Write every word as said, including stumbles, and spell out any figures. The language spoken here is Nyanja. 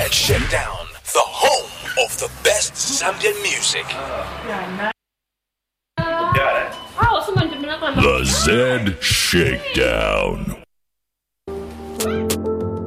Z Shakedown, the home of the best Zambian music. The Z Shakedown.